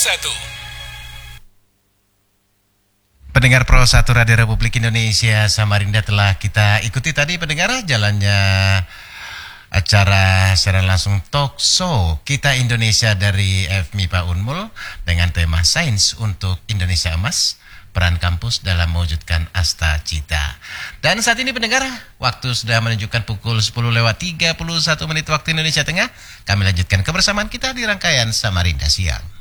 1. Pendengar Pro 1 Radio Republik Indonesia Samarinda, telah kita ikuti tadi pendengar jalannya acara secara langsung talk show Kita Indonesia dari FMIPA Unmul dengan tema Sains untuk Indonesia Emas, peran kampus dalam mewujudkan Asta Cita. Dan saat ini pendengar, waktu sudah menunjukkan pukul 10:31 waktu Indonesia Tengah. Kami lanjutkan kebersamaan kita di rangkaian Samarinda Siang.